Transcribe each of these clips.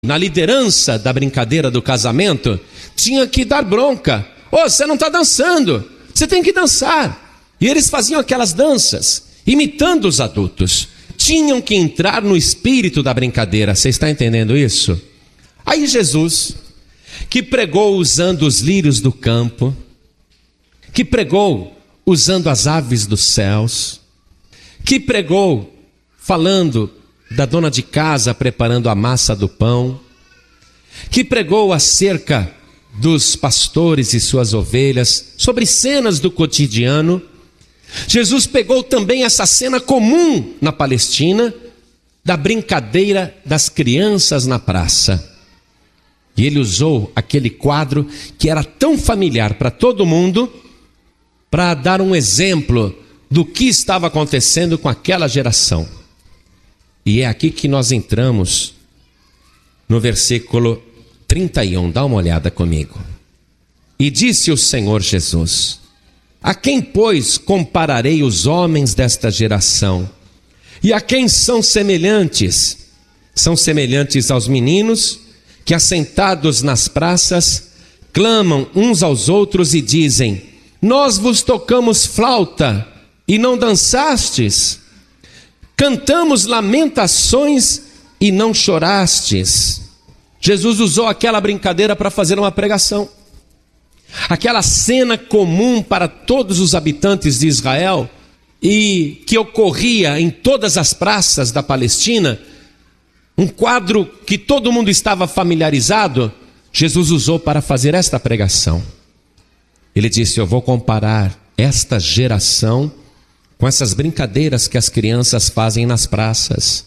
na liderança da brincadeira do casamento, tinha que dar bronca. Você não está dançando, você tem que dançar. E eles faziam aquelas danças, imitando os adultos. Tinham que entrar no espírito da brincadeira. Você está entendendo isso? Aí Jesus, que pregou usando os lírios do campo, que pregou usando as aves dos céus, que pregou falando da dona de casa preparando a massa do pão, que pregou acerca dos pastores e suas ovelhas, sobre cenas do cotidiano. Jesus pegou também essa cena comum na Palestina, da brincadeira das crianças na praça. E ele usou aquele quadro que era tão familiar para todo mundo, para dar um exemplo do que estava acontecendo com aquela geração. E é aqui que nós entramos no versículo 31, dá uma olhada comigo. E disse o Senhor Jesus: a quem, pois, compararei os homens desta geração? E a quem são semelhantes? São semelhantes aos meninos que, assentados nas praças, clamam uns aos outros e dizem: nós vos tocamos flauta e não dançastes, cantamos lamentações e não chorastes. Jesus usou aquela brincadeira para fazer uma pregação. Aquela cena comum para todos os habitantes de Israel e que ocorria em todas as praças da Palestina, um quadro que todo mundo estava familiarizado, Jesus usou para fazer esta pregação. Ele disse: eu vou comparar esta geração com essas brincadeiras que as crianças fazem nas praças.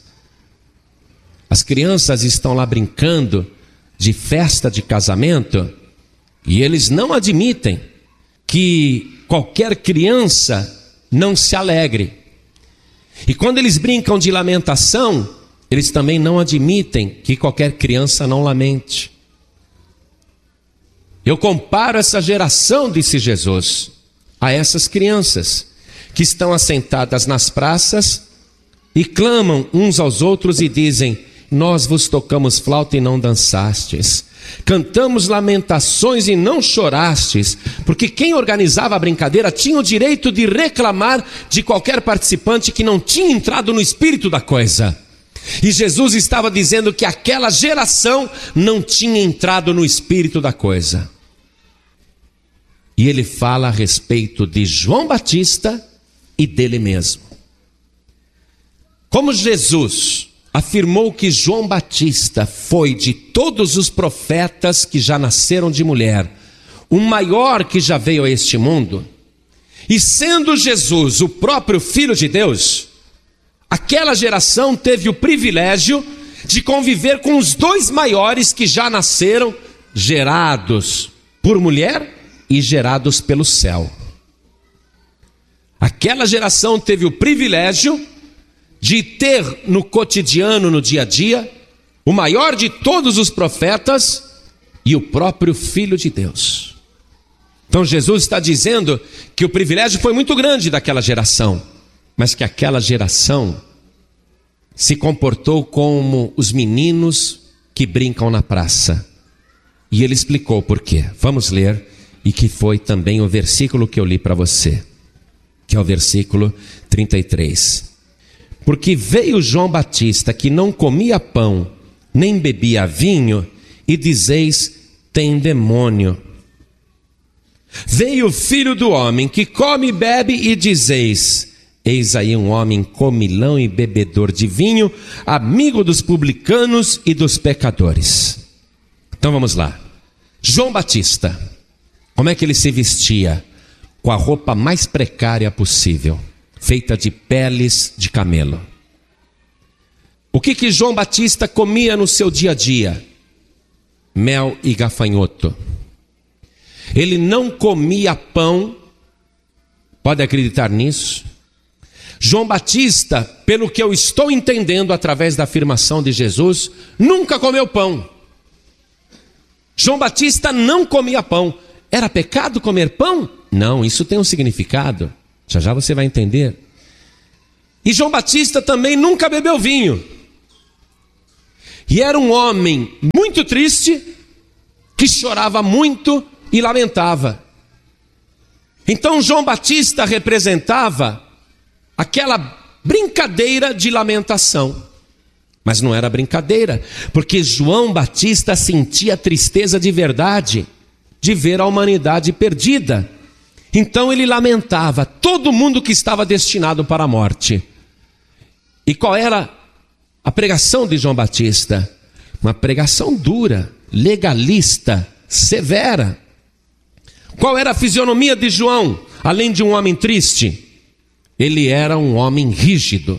As crianças estão lá brincando de festa de casamento e eles não admitem que qualquer criança não se alegre. E quando eles brincam de lamentação, eles também não admitem que qualquer criança não lamente. Eu comparo essa geração, disse Jesus, a essas crianças que estão assentadas nas praças e clamam uns aos outros e dizem: nós vos tocamos flauta e não dançastes, cantamos lamentações e não chorastes. Porque quem organizava a brincadeira tinha o direito de reclamar de qualquer participante que não tinha entrado no espírito da coisa. E Jesus estava dizendo que aquela geração não tinha entrado no espírito da coisa. E ele fala a respeito de João Batista e dele mesmo. Como Jesus afirmou que João Batista foi, de todos os profetas que já nasceram de mulher, o maior que já veio a este mundo, e sendo Jesus o próprio Filho de Deus, aquela geração teve o privilégio de conviver com os dois maiores que já nasceram, gerados por mulher e gerados pelo céu. Aquela geração teve o privilégio de ter no cotidiano, no dia a dia, o maior de todos os profetas e o próprio Filho de Deus. Então Jesus está dizendo que o privilégio foi muito grande daquela geração, mas que aquela geração se comportou como os meninos que brincam na praça. E ele explicou por quê. Vamos ler, e que foi também o versículo que eu li para você, que é o versículo 33. Porque veio João Batista, que não comia pão, nem bebia vinho, e dizeis: tem demônio. Veio o Filho do Homem, que come e bebe, e dizeis: eis aí um homem comilão e bebedor de vinho, amigo dos publicanos e dos pecadores. Então vamos lá. João Batista, como é que ele se vestia? Com a roupa mais precária possível, feita de peles de camelo. O que João Batista comia no seu dia a dia? Mel e gafanhoto. Ele não comia pão, pode acreditar nisso? João Batista, pelo que eu estou entendendo através da afirmação de Jesus, nunca comeu pão. João Batista não comia pão. Era pecado comer pão? Não, isso tem um significado. Já já você vai entender. E João Batista também nunca bebeu vinho. E era um homem muito triste, que chorava muito e lamentava. Então João Batista representava aquela brincadeira de lamentação. Mas não era brincadeira, porque João Batista sentia tristeza de verdade, de ver a humanidade perdida. Então ele lamentava todo mundo que estava destinado para a morte. E qual era a pregação de João Batista? Uma pregação dura, legalista, severa. Qual era a fisionomia de João, além de um homem triste? Ele era um homem rígido.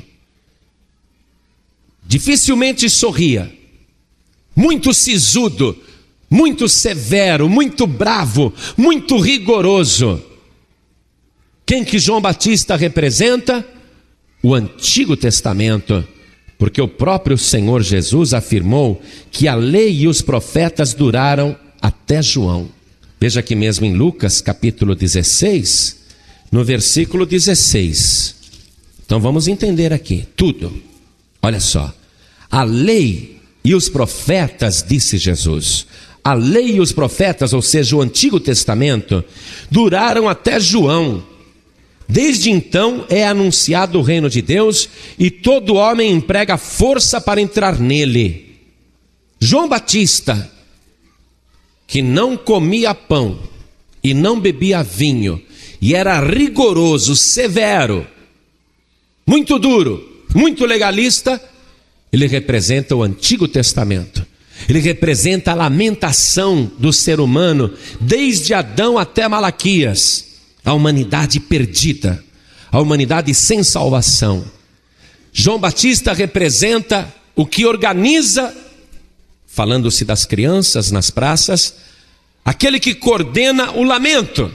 Dificilmente sorria. Muito sisudo, muito severo, muito bravo, muito rigoroso. Quem que João Batista representa? O Antigo Testamento. Porque o próprio Senhor Jesus afirmou que a lei e os profetas duraram até João. Veja aqui mesmo em Lucas capítulo 16, no versículo 16. Então vamos entender aqui tudo. Olha só, a lei e os profetas, disse Jesus, a lei e os profetas, ou seja, o Antigo Testamento, duraram até João. Desde então é anunciado o reino de Deus e todo homem emprega força para entrar nele. João Batista, que não comia pão e não bebia vinho, e era rigoroso, severo, muito duro, muito legalista, ele representa o Antigo Testamento. Ele representa a lamentação do ser humano, desde Adão até Malaquias. A humanidade perdida, a humanidade sem salvação. João Batista representa o que organiza, falando-se das crianças nas praças, aquele que coordena o lamento,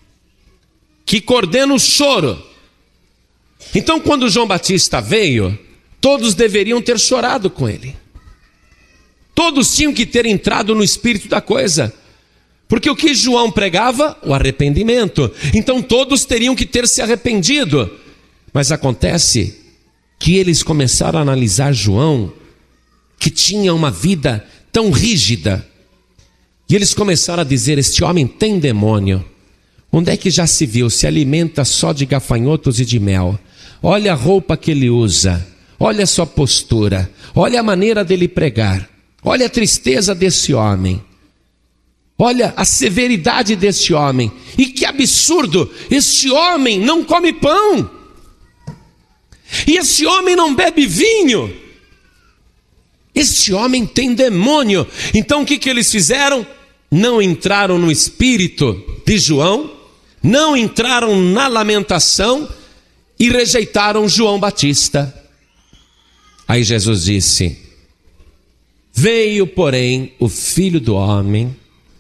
que coordena o choro. Então, quando João Batista veio, todos deveriam ter chorado com ele. Todos tinham que ter entrado no espírito da coisa. Porque o que João pregava? O arrependimento. Então todos teriam que ter se arrependido. Mas acontece que eles começaram a analisar João, que tinha uma vida tão rígida. E eles começaram a dizer: este homem tem demônio. Onde é que já se viu? Se alimenta só de gafanhotos e de mel. Olha a roupa que ele usa. Olha a sua postura. Olha a maneira dele pregar. Olha a tristeza desse homem. Olha a severidade deste homem. E que absurdo, este homem não come pão. E este homem não bebe vinho. Este homem tem demônio. Então o que eles fizeram? Não entraram no espírito de João, não entraram na lamentação e rejeitaram João Batista. Aí Jesus disse: veio, porém, o Filho do Homem,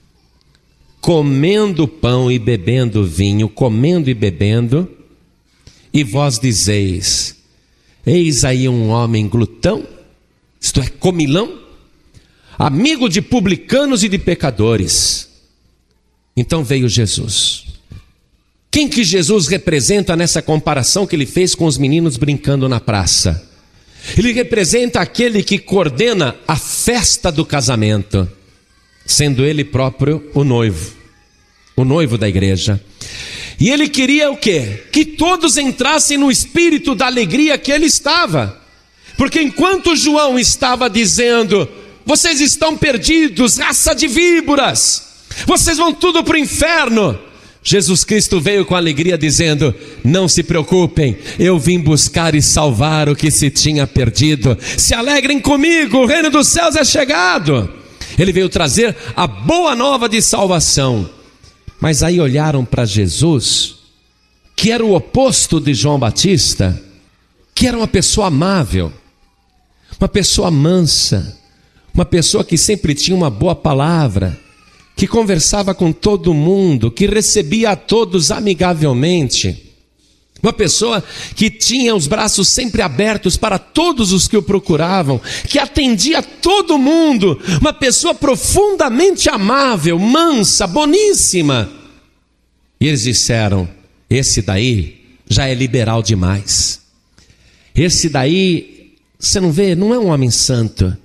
comendo pão e bebendo vinho, comendo e bebendo, e vós dizeis: eis aí um homem glutão, isto é, comilão, amigo de publicanos e de pecadores. Então veio Jesus. Quem que Jesus representa nessa comparação que ele fez com os meninos brincando na praça? Ele representa aquele que coordena a festa do casamento, sendo ele próprio o noivo da igreja. E ele queria o quê? Que todos entrassem no espírito da alegria que ele estava. Porque enquanto João estava dizendo: vocês estão perdidos, raça de víboras, vocês vão tudo para o inferno, Jesus Cristo veio com alegria dizendo: não se preocupem, eu vim buscar e salvar o que se tinha perdido. Se alegrem comigo, o reino dos céus é chegado. Ele veio trazer a boa nova de salvação. Mas aí olharam para Jesus, que era o oposto de João Batista, que era uma pessoa amável, uma pessoa mansa, uma pessoa que sempre tinha uma boa palavra, que conversava com todo mundo, que recebia a todos amigavelmente, uma pessoa que tinha os braços sempre abertos para todos os que o procuravam, que atendia todo mundo, uma pessoa profundamente amável, mansa, boníssima. E eles disseram: esse daí já é liberal demais. Esse daí, você não vê, não é um homem santo.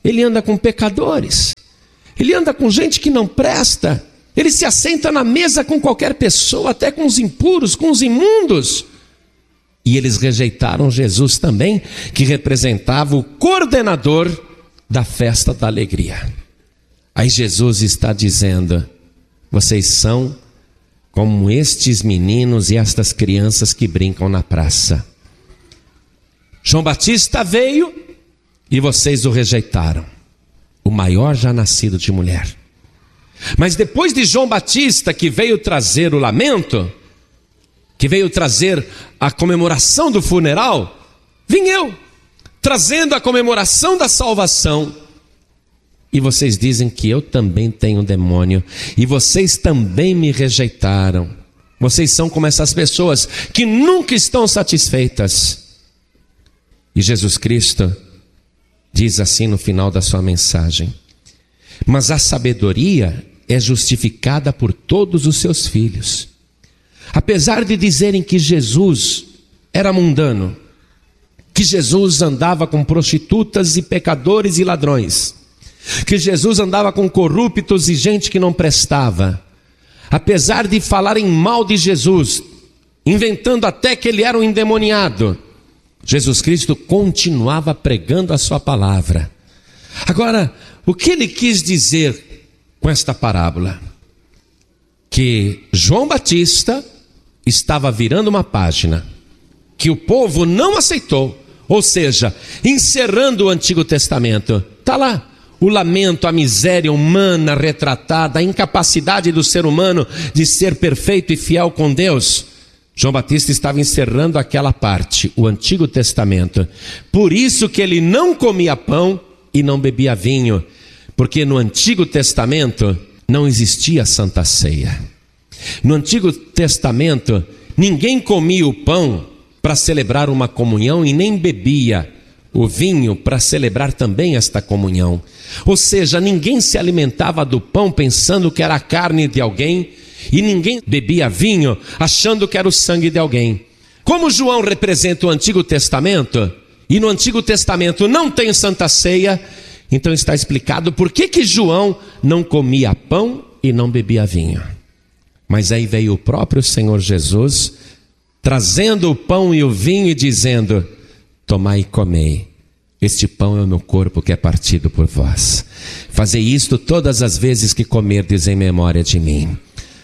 ele anda com pecadores, ele anda com gente que não presta, ele se assenta na mesa com qualquer pessoa, até com os impuros, com os imundos. E eles rejeitaram Jesus também, que representava o coordenador da festa da alegria. Aí Jesus está dizendo: vocês são como estes meninos e estas crianças que brincam na praça. João Batista veio e vocês o rejeitaram, o maior já nascido de mulher. Mas depois de João Batista, que veio trazer o lamento, que veio trazer a comemoração do funeral, vim eu, trazendo a comemoração da salvação. E vocês dizem que eu também tenho demônio, e vocês também me rejeitaram. Vocês são como essas pessoas que nunca estão satisfeitas. E Jesus Cristo diz assim no final da sua mensagem: mas a sabedoria é justificada por todos os seus filhos. Apesar de dizerem que Jesus era mundano, que Jesus andava com prostitutas e pecadores e ladrões, que Jesus andava com corruptos e gente que não prestava, apesar de falarem mal de Jesus, inventando até que ele era um endemoniado, Jesus Cristo continuava pregando a sua palavra. Agora, o que ele quis dizer com esta parábola? Que João Batista estava virando uma página que o povo não aceitou, ou seja, encerrando o Antigo Testamento. Está lá o lamento, a miséria humana retratada, a incapacidade do ser humano de ser perfeito e fiel com Deus. João Batista estava encerrando aquela parte, o Antigo Testamento. Por isso que ele não comia pão e não bebia vinho, porque no Antigo Testamento não existia Santa Ceia. No Antigo Testamento, ninguém comia o pão para celebrar uma comunhão e nem bebia o vinho para celebrar também esta comunhão. Ou seja, ninguém se alimentava do pão pensando que era a carne de alguém, e ninguém bebia vinho achando que era o sangue de alguém. Como João representa o Antigo Testamento, e no Antigo Testamento não tem Santa Ceia, então está explicado por que João não comia pão e não bebia vinho. Mas aí veio o próprio Senhor Jesus, trazendo o pão e o vinho e dizendo: tomai e comei, este pão é o meu corpo que é partido por vós. Fazei isto todas as vezes que comerdes em memória de mim.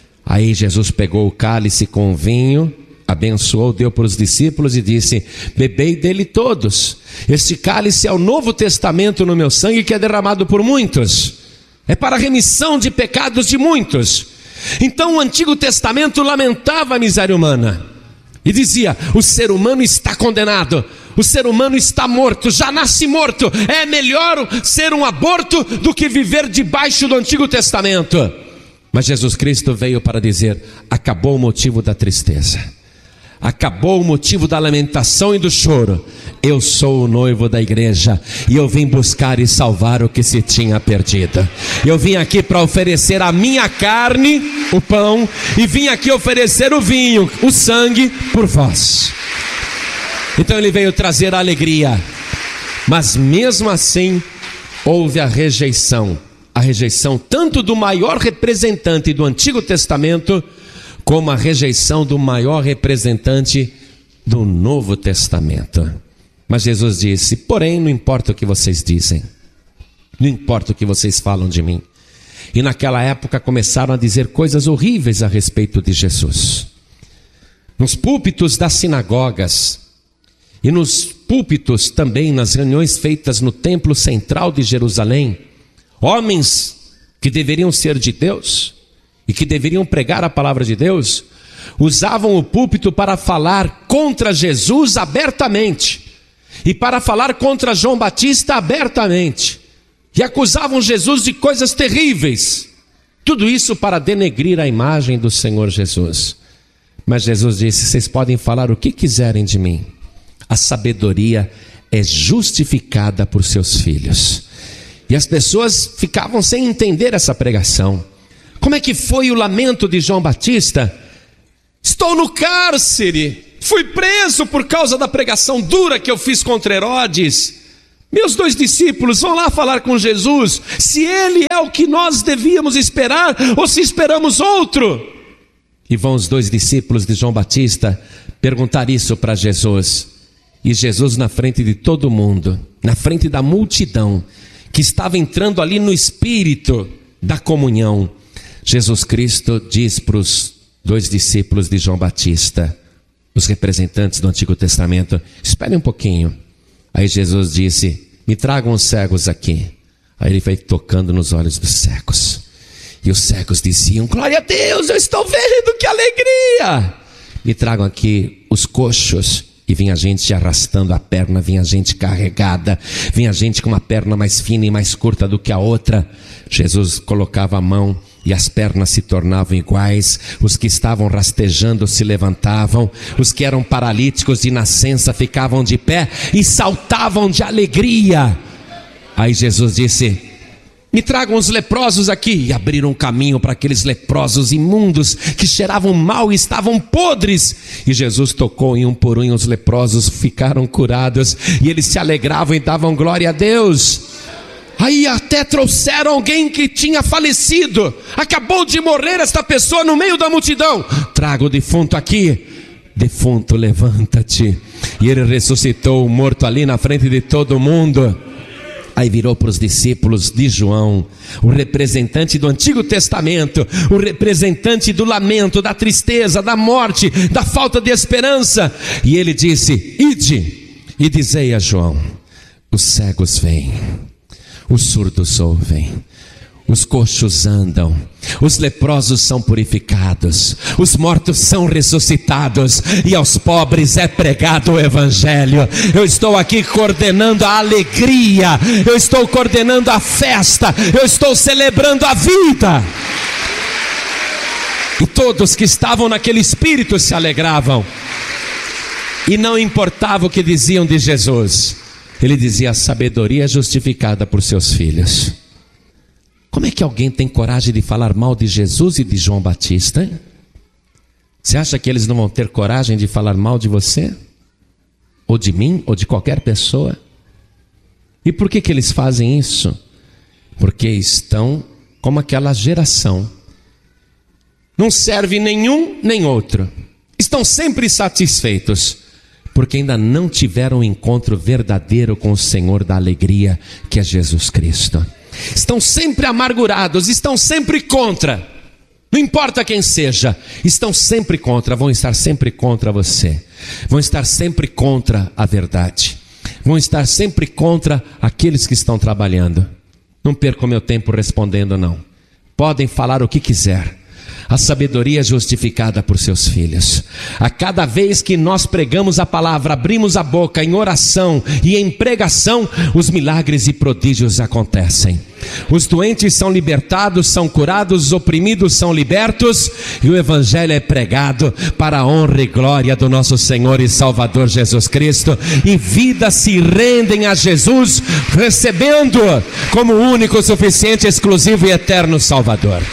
Aí Jesus pegou o cálice com o vinho, abençoou, deu para os discípulos e disse: bebei dele todos. Este cálice é o Novo Testamento no meu sangue, que é derramado por muitos. É para a remissão de pecados de muitos. Então o Antigo Testamento lamentava a miséria humana e dizia: o ser humano está condenado, o ser humano está morto, já nasce morto. É melhor ser um aborto do que viver debaixo do Antigo Testamento. Mas Jesus Cristo veio para dizer: acabou o motivo da tristeza, acabou o motivo da lamentação e do choro. Eu sou o noivo da igreja e eu vim buscar e salvar o que se tinha perdido. Eu vim aqui para oferecer a minha carne, o pão, e vim aqui oferecer o vinho, o sangue, por vós. Então ele veio trazer a alegria, mas mesmo assim houve a rejeição tanto do maior representante do Antigo Testamento, como a rejeição do maior representante do Novo Testamento. Mas Jesus disse: porém, não importa o que vocês dizem, não importa o que vocês falam de mim. E naquela época começaram a dizer coisas horríveis a respeito de Jesus. Nos púlpitos das sinagogas e nos púlpitos também nas reuniões feitas no templo central de Jerusalém, homens que deveriam ser de Deus e que deveriam pregar a palavra de Deus, usavam o púlpito para falar contra Jesus abertamente e para falar contra João Batista abertamente, e acusavam Jesus de coisas terríveis, tudo isso para denegrir a imagem do Senhor Jesus. Mas Jesus disse: vocês podem falar o que quiserem de mim, a sabedoria é justificada por seus filhos. E as pessoas ficavam sem entender essa pregação. Como é que foi o lamento de João Batista? Estou no cárcere, fui preso por causa da pregação dura que eu fiz contra Herodes. Meus 2 discípulos vão lá falar com Jesus, se ele é o que nós devíamos esperar, ou se esperamos outro. E vão os 2 discípulos de João Batista perguntar isso para Jesus. E Jesus, na frente de todo mundo, na frente da multidão, que estava entrando ali no espírito da comunhão, Jesus Cristo diz para os 2 discípulos de João Batista, os representantes do Antigo Testamento: espere um pouquinho. Aí Jesus disse: me tragam os cegos aqui. Aí ele vai tocando nos olhos dos cegos. E os cegos diziam: glória a Deus, eu estou vendo, que alegria! Me tragam aqui os coxos. E vinha gente arrastando a perna, vinha gente carregada, vinha gente com uma perna mais fina e mais curta do que a outra. Jesus colocava a mão e as pernas se tornavam iguais. Os que estavam rastejando se levantavam, os que eram paralíticos de nascença ficavam de pé e saltavam de alegria. Aí Jesus disse: me tragam os leprosos aqui. E abriram um caminho para aqueles leprosos imundos que cheiravam mal e estavam podres. E Jesus tocou em um por um, e os leprosos ficaram curados. E eles se alegravam e davam glória a Deus. Aí até trouxeram alguém que tinha falecido. Acabou de morrer esta pessoa no meio da multidão. Traga o defunto aqui. Defunto, levanta-te. E ele ressuscitou o morto ali na frente de todo mundo. Aí virou para os discípulos de João, o representante do Antigo Testamento, o representante do lamento, da tristeza, da morte, da falta de esperança. E ele disse: ide e dizei a João: os cegos vêm, os surdos ouvem, os coxos andam, os leprosos são purificados, os mortos são ressuscitados, e aos pobres é pregado o Evangelho. Eu estou aqui coordenando a alegria, eu estou coordenando a festa, eu estou celebrando a vida. E todos que estavam naquele espírito se alegravam, e não importava o que diziam de Jesus. Ele dizia: a sabedoria é justificada por seus filhos. Como é que alguém tem coragem de falar mal de Jesus e de João Batista, hein? Você acha que eles não vão ter coragem de falar mal de você? Ou de mim? Ou de qualquer pessoa? E por que eles fazem isso? Porque estão como aquela geração. Não serve nenhum nem outro. Estão sempre satisfeitos, porque ainda não tiveram um encontro verdadeiro com o Senhor da alegria, que é Jesus Cristo. Estão sempre amargurados, estão sempre contra. Não importa quem seja, estão sempre contra, vão estar sempre contra você. Vão estar sempre contra a verdade. Vão estar sempre contra aqueles que estão trabalhando. Não perco meu tempo respondendo, não. Podem falar o que quiser. A sabedoria é justificada por seus filhos. A cada vez que nós pregamos a palavra, abrimos a boca em oração e em pregação, os milagres e prodígios acontecem. Os doentes são libertados, são curados, os oprimidos são libertos, e o Evangelho é pregado para a honra e glória do nosso Senhor e Salvador Jesus Cristo, e vidas se rendem a Jesus, recebendo como único, suficiente, exclusivo e eterno Salvador.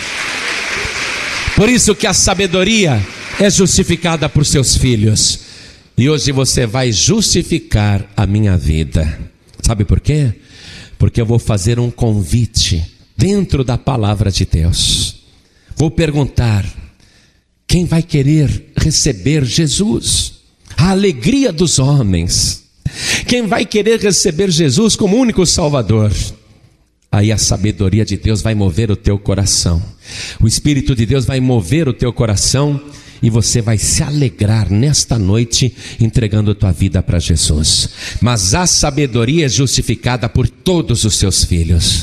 Por isso que a sabedoria é justificada por seus filhos. E hoje você vai justificar a minha vida. Sabe por quê? Porque eu vou fazer um convite dentro da palavra de Deus. Vou perguntar: quem vai querer receber Jesus? A alegria dos homens. Quem vai querer receber Jesus como único Salvador? Aí a sabedoria de Deus vai mover o teu coração. O Espírito de Deus vai mover o teu coração, e você vai se alegrar nesta noite entregando a tua vida para Jesus. Mas a sabedoria é justificada por todos os seus filhos.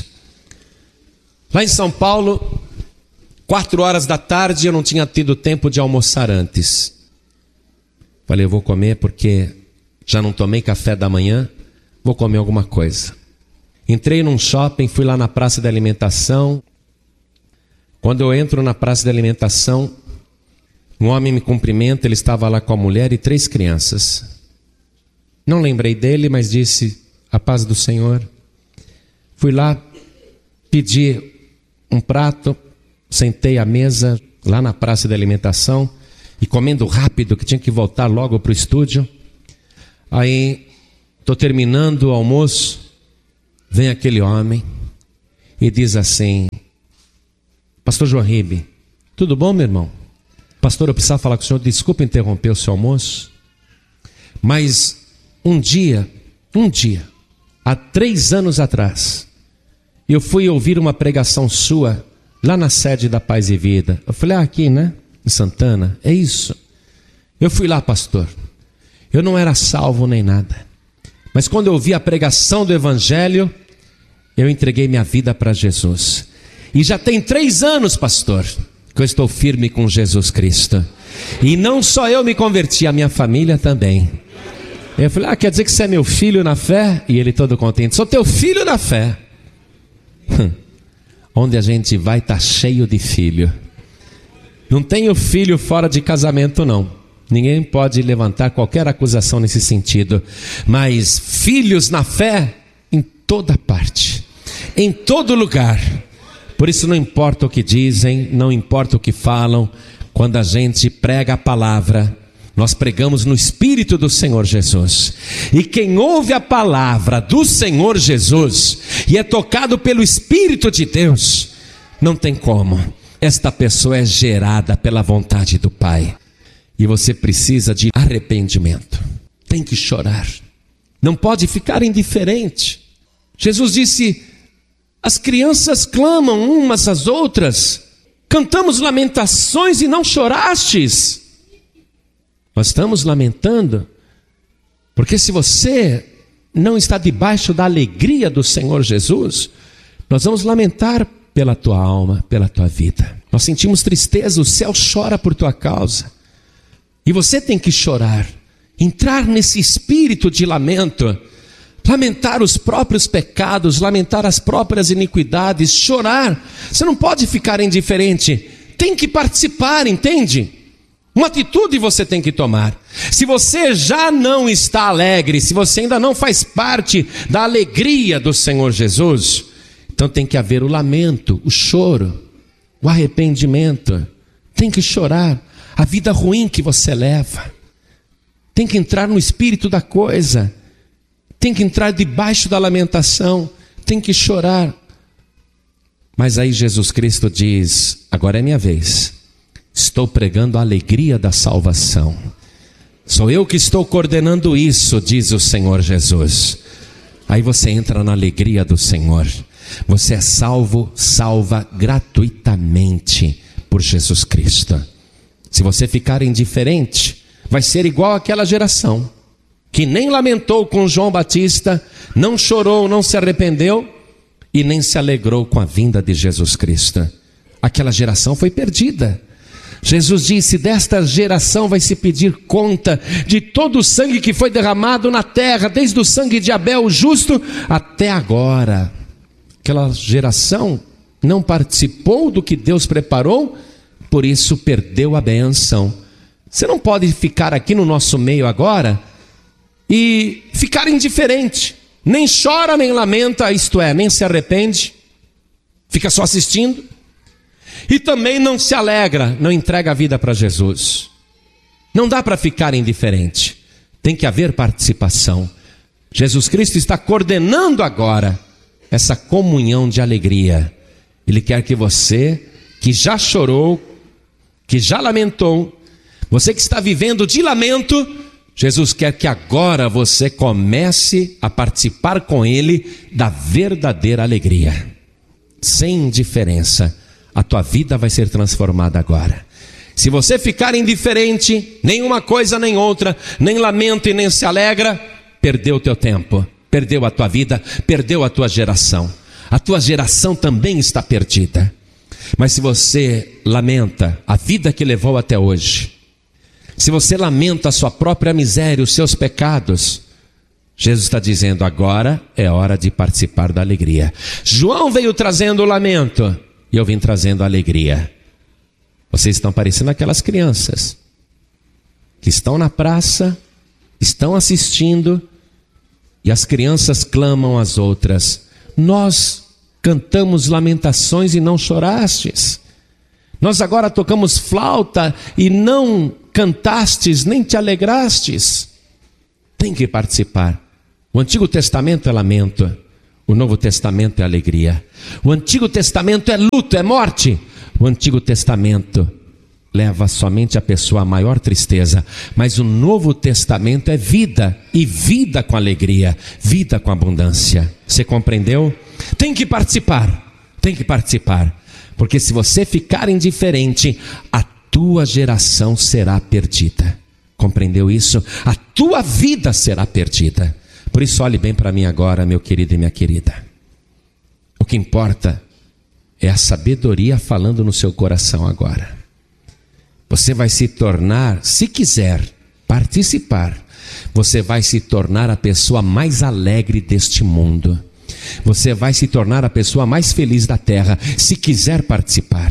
Lá em São Paulo, 4 horas da tarde, eu não tinha tido tempo de almoçar antes. Falei: eu vou comer porque já não tomei café da manhã, vou comer alguma coisa. Entrei num shopping, fui lá na praça de alimentação. Quando eu entro na praça de alimentação, um homem me cumprimenta, ele estava lá com a mulher e 3 crianças. Não lembrei dele, mas disse: a paz do Senhor. Fui lá, pedi um prato, sentei à mesa lá na praça de alimentação, e comendo rápido, que tinha que voltar logo para o estúdio. Aí, estou terminando o almoço, vem aquele homem e diz assim: pastor João Ribe, tudo bom, meu irmão? Pastor, eu precisava falar com o senhor, desculpa interromper o seu almoço, mas um dia, há 3 anos atrás, eu fui ouvir uma pregação sua lá na sede da Paz e Vida. Eu falei, aqui, né? Em Santana, é isso. Eu fui lá, pastor. Eu não era salvo nem nada, mas quando eu ouvi a pregação do Evangelho, eu entreguei minha vida para Jesus. E já tem 3 anos, pastor, que eu estou firme com Jesus Cristo. E não só eu me converti, a minha família também. Eu falei, quer dizer que você é meu filho na fé? E ele todo contente, sou teu filho na fé. Onde a gente vai tá cheio de filho. Não tenho filho fora de casamento não. Ninguém pode levantar qualquer acusação nesse sentido. Mas filhos na fé em toda parte, em todo lugar. Por isso não importa o que dizem, não importa o que falam. Quando a gente prega a palavra, nós pregamos no Espírito do Senhor Jesus. E quem ouve a palavra do Senhor Jesus e é tocado pelo Espírito de Deus, não tem como. Esta pessoa é gerada pela vontade do Pai. E você precisa de arrependimento. Tem que chorar. Não pode ficar indiferente. Jesus disse, as crianças clamam umas às outras. Cantamos lamentações e não chorastes. Nós estamos lamentando, porque se você não está debaixo da alegria do Senhor Jesus, nós vamos lamentar pela tua alma, pela tua vida. Nós sentimos tristeza, o céu chora por tua causa. E você tem que chorar, entrar nesse espírito de lamento, lamentar os próprios pecados, lamentar as próprias iniquidades, chorar. Você não pode ficar indiferente, tem que participar, entende? Uma atitude você tem que tomar. Se você já não está alegre, se você ainda não faz parte da alegria do Senhor Jesus, então tem que haver o lamento, o choro, o arrependimento. Tem que chorar a vida ruim que você leva. Tem que entrar no espírito da coisa. Tem que entrar debaixo da lamentação. Tem que chorar. Mas aí Jesus Cristo diz, agora é minha vez. Estou pregando a alegria da salvação. Sou eu que estou coordenando isso, diz o Senhor Jesus. Aí você entra na alegria do Senhor. Você é salvo, salva gratuitamente por Jesus Cristo. Se você ficar indiferente, vai ser igual àquela geração que nem lamentou com João Batista, não chorou, não se arrependeu e nem se alegrou com a vinda de Jesus Cristo. Aquela geração foi perdida. Jesus disse, desta geração vai se pedir conta de todo o sangue que foi derramado na terra, desde o sangue de Abel, o justo, até agora. Aquela geração não participou do que Deus preparou, por isso perdeu a bênção. Você não pode ficar aqui no nosso meio agora e ficar indiferente. Nem chora, nem lamenta, isto é, nem se arrepende. Fica só assistindo. E também não se alegra, não entrega a vida para Jesus. Não dá para ficar indiferente. Tem que haver participação. Jesus Cristo está coordenando agora essa comunhão de alegria. Ele quer que você, que já chorou, que já lamentou, você que está vivendo de lamento, Jesus quer que agora você comece a participar com Ele da verdadeira alegria. Sem indiferença. A tua vida vai ser transformada agora. Se você ficar indiferente, nenhuma coisa nem outra, nem lamenta e nem se alegra, perdeu o teu tempo, perdeu a tua vida, perdeu a tua geração. A tua geração também está perdida. Mas se você lamenta a vida que levou até hoje, se você lamenta a sua própria miséria, os seus pecados, Jesus está dizendo, agora é hora de participar da alegria. João veio trazendo o lamento, e eu vim trazendo a alegria. Vocês estão parecendo aquelas crianças que estão na praça, estão assistindo, e as crianças clamam às outras, nós cantamos lamentações e não chorastes. Nós agora tocamos flauta e não cantastes, nem te alegrastes. Tem que participar. O Antigo Testamento é lamento, O Novo Testamento é alegria. O Antigo Testamento é luto, é morte. O Antigo Testamento leva somente a pessoa à maior tristeza, mas o Novo Testamento é vida, e vida com alegria, vida com abundância. Você compreendeu? Tem que participar, porque se você ficar indiferente, a tua geração será perdida. Compreendeu isso? A tua vida será perdida. Por isso olhe bem para mim agora, meu querido e minha querida. O que importa é a sabedoria falando no seu coração agora. Você vai se tornar, se quiser participar, você vai se tornar a pessoa mais alegre deste mundo. Você vai se tornar a pessoa mais feliz da terra, se quiser participar.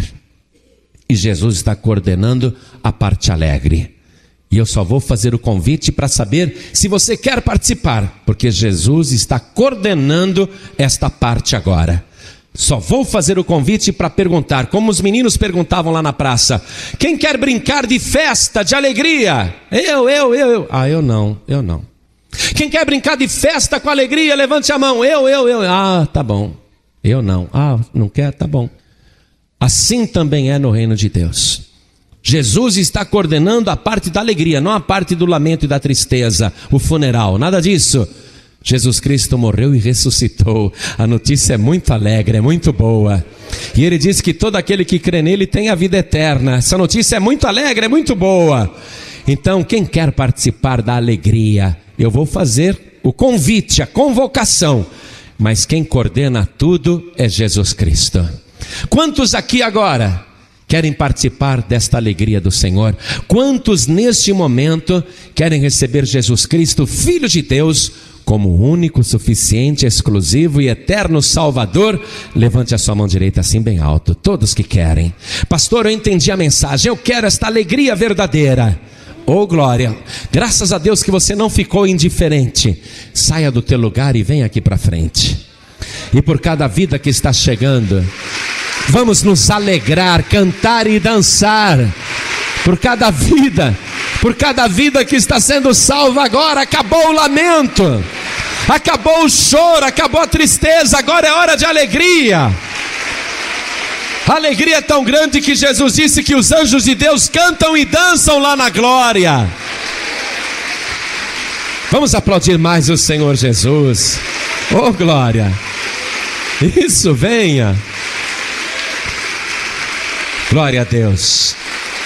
E Jesus está coordenando a parte alegre. E eu só vou fazer o convite para saber se você quer participar, porque Jesus está coordenando esta parte agora. Só vou fazer o convite para perguntar, como os meninos perguntavam lá na praça: quem quer brincar de festa, de alegria? Eu. Eu não. Quem quer brincar de festa com alegria, levante a mão. Eu. Tá bom. Eu não. Não quer? Tá bom. Assim também é no reino de Deus. Jesus está coordenando a parte da alegria, não a parte do lamento e da tristeza, o funeral, nada disso. Jesus Cristo morreu e ressuscitou. A notícia é muito alegre, é muito boa. E ele diz que todo aquele que crê nele tem a vida eterna. Essa notícia é muito alegre, é muito boa. Então, quem quer participar da alegria, eu vou fazer o convite, a convocação. Mas quem coordena tudo é Jesus Cristo. Quantos aqui agora querem participar desta alegria do Senhor? Quantos neste momento querem receber Jesus Cristo, Filho de Deus, como único, suficiente, exclusivo e eterno Salvador? Levante a sua mão direita assim bem alto. Todos que querem. Pastor, eu entendi a mensagem. Eu quero esta alegria verdadeira. Oh glória, graças a Deus que você não ficou indiferente. Saia do teu lugar e venha aqui para frente. E por cada vida que está chegando, vamos nos alegrar, cantar e dançar. Por cada vida que está sendo salva agora. Acabou o lamento, acabou o choro, acabou a tristeza. Agora é hora de alegria. A alegria é tão grande que Jesus disse que os anjos de Deus cantam e dançam lá na glória. Vamos aplaudir mais o Senhor Jesus. Oh glória. Isso, venha. Glória a Deus.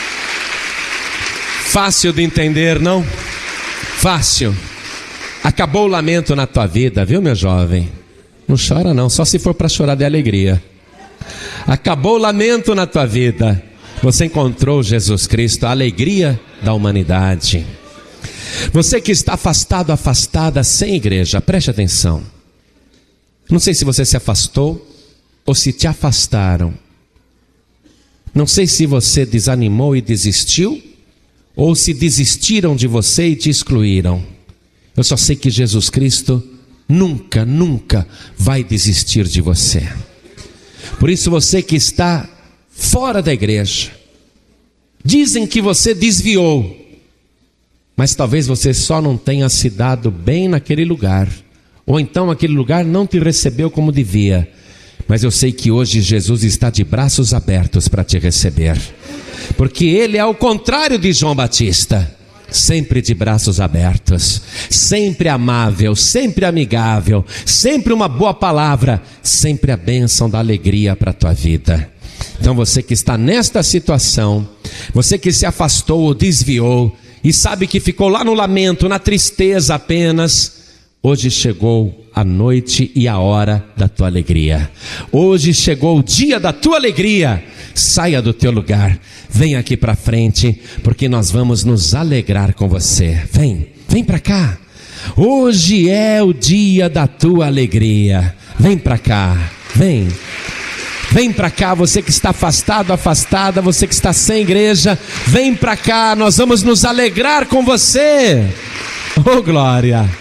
Fácil de entender, não? Fácil. Acabou o lamento na tua vida, viu, meu jovem? Não chora não, só se for para chorar de alegria. Acabou o lamento na tua vida. Você encontrou Jesus Cristo, a alegria da humanidade. Você que está afastado, afastada, sem igreja, preste atenção. Não sei se você se afastou ou se te afastaram. Não sei se você desanimou e desistiu, ou se desistiram de você e te excluíram. Eu só sei que Jesus Cristo nunca vai desistir de você. Por isso você que está fora da igreja, dizem que você desviou, mas talvez você só não tenha se dado bem naquele lugar, ou então aquele lugar não te recebeu como devia. Mas eu sei que hoje Jesus está de braços abertos para te receber, porque ele é ao contrário de João Batista, sempre de braços abertos, sempre amável, sempre amigável, sempre uma boa palavra, sempre a bênção da alegria para a tua vida. Então você que está nesta situação, você que se afastou ou desviou e sabe que ficou lá no lamento, na tristeza apenas, hoje chegou a noite e a hora da tua alegria. Hoje chegou o dia da tua alegria. Saia do teu lugar, vem aqui para frente, porque nós vamos nos alegrar com você. Vem para cá. Hoje é o dia da tua alegria. Vem para cá, vem para cá, você que está afastado, afastada, você que está sem igreja, vem para cá, nós vamos nos alegrar com você. Oh glória.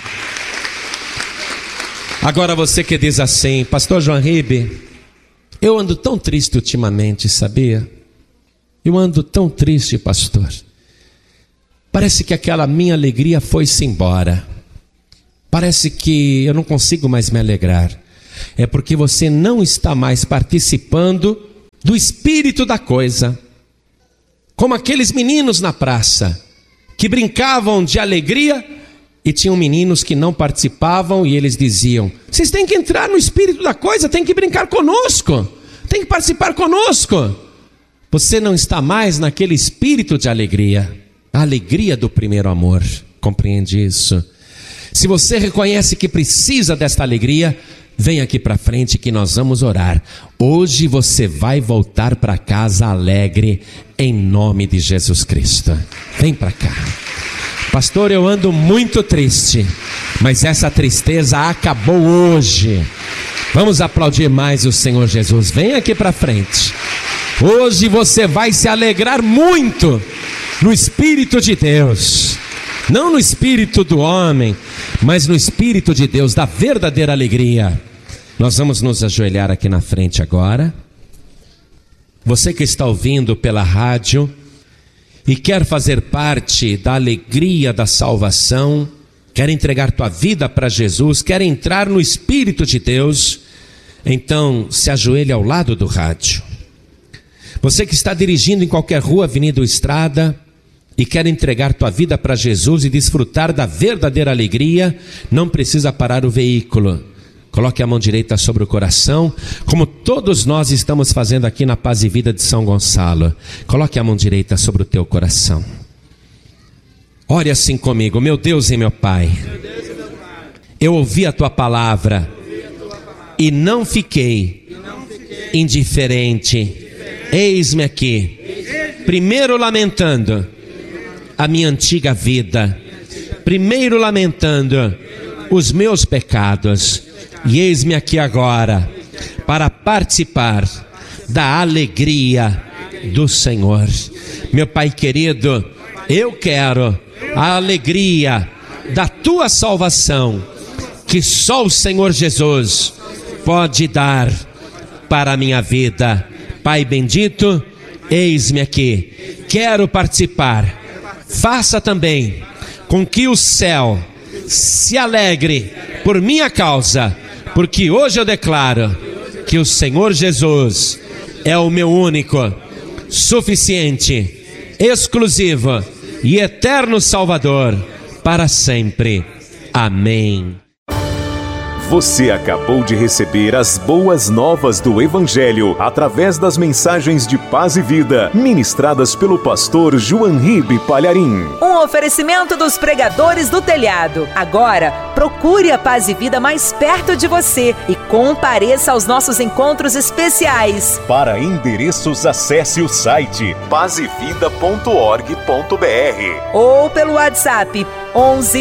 Agora você que diz assim: pastor João Ribe, eu ando tão triste ultimamente, sabia? Eu ando tão triste, pastor. Parece que aquela minha alegria foi-se embora. Parece que eu não consigo mais me alegrar. é porque você não está mais participando do espírito da coisa. Como aqueles meninos na praça, que brincavam de alegria, e tinham meninos que não participavam, e eles diziam: vocês têm que entrar no espírito da coisa, tem que brincar conosco, tem que participar conosco. Você não está mais naquele espírito de alegria, a alegria do primeiro amor. Compreende isso? Se você reconhece que precisa desta alegria, vem aqui para frente que nós vamos orar. Hoje você vai voltar para casa alegre, em nome de Jesus Cristo. Vem para cá. Pastor, eu ando muito triste, mas essa tristeza acabou hoje. Vamos aplaudir mais o Senhor Jesus. Vem aqui para frente. Hoje você vai se alegrar muito no Espírito de Deus. Não no espírito do homem, mas no Espírito de Deus, da verdadeira alegria. Nós vamos nos ajoelhar aqui na frente agora. Você que está ouvindo pela rádio e quer fazer parte da alegria da salvação, quer entregar tua vida para Jesus, quer entrar no Espírito de Deus, então se ajoelhe ao lado do rádio. Você que está dirigindo em qualquer rua, avenida ou estrada, e quer entregar tua vida para Jesus e desfrutar da verdadeira alegria, não precisa parar o veículo. Coloque a mão direita sobre o coração, como todos nós estamos fazendo aqui na Paz e Vida de São Gonçalo. Coloque a mão direita sobre o teu coração. Ore assim comigo: meu Deus e meu Pai, eu ouvi a tua palavra e não fiquei indiferente. Eis-me aqui, primeiro lamentando a minha antiga vida, primeiro lamentando os meus pecados, e eis-me aqui agora para participar da alegria do Senhor. Meu Pai querido, eu quero a alegria da tua salvação, que só o Senhor Jesus pode dar para a minha vida. Pai bendito, eis-me aqui, quero participar. Faça também com que o céu se alegre por minha causa, porque hoje eu declaro que o Senhor Jesus é o meu único, suficiente, exclusivo e eterno Salvador para sempre. Amém. Você acabou de receber as boas novas do Evangelho através das mensagens de paz e vida ministradas pelo pastor João Ribe Palharim. Um oferecimento dos pregadores do telhado. Agora, procure a Paz e Vida mais perto de você e compareça aos nossos encontros especiais. Para endereços, acesse o site pazevida.org.br ou pelo WhatsApp 11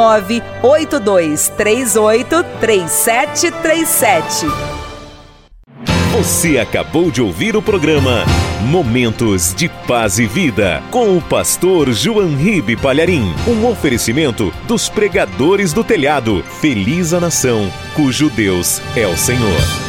982 38 3737. Você acabou de ouvir o programa Momentos de Paz e Vida com o pastor João Ribe Palharim. Um oferecimento dos pregadores do telhado. Feliz a nação cujo Deus é o Senhor.